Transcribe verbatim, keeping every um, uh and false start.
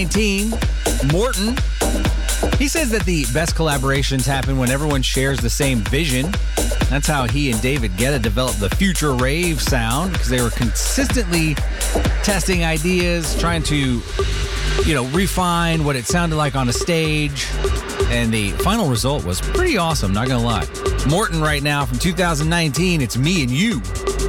nineteen, Morton, he says that the best collaborations happen when everyone shares the same vision. That's how he and David Guetta developed the future rave sound, because they were consistently testing ideas, trying to, you know, refine what it sounded like on a stage. And the final result was pretty awesome, not gonna lie. Morton right now from two thousand nineteen, it's Me and You.